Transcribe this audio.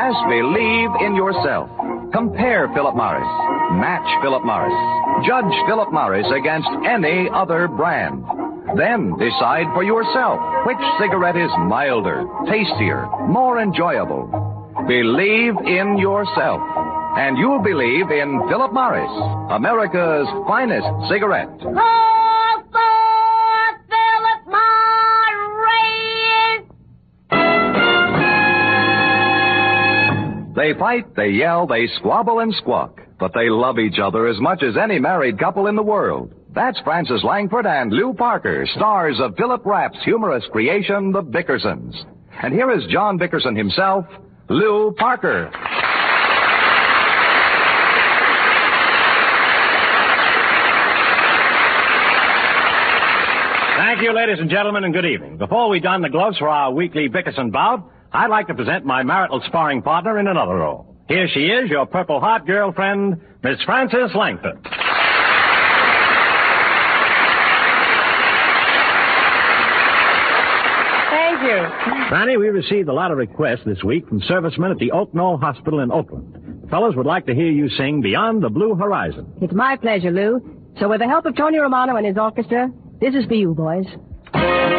Yes, believe in yourself. Compare Philip Morris. Match Philip Morris. Judge Philip Morris against any other brand. Then decide for yourself which cigarette is milder, tastier, more enjoyable. Believe in yourself. And you'll believe in Philip Morris, America's finest cigarette. Call for Philip Morris! They fight, they yell, they squabble and squawk, but they love each other as much as any married couple in the world. That's Frances Langford and Lou Parker, stars of Philip Rapp's humorous creation, The Bickersons. And here is John Bickerson himself, Lou Parker. Thank you, ladies and gentlemen, and good evening. Before we don the gloves for our weekly Bickerson bout, I'd like to present my marital sparring partner in another role. Here she is, your Purple Heart girlfriend, Miss Frances Langford. Thank you. Franny, we received a lot of requests this week from servicemen at the Oak Knoll Hospital in Oakland. The fellows would like to hear you sing Beyond the Blue Horizon. It's my pleasure, Lou. So with the help of Tony Romano and his orchestra, this is for you, boys.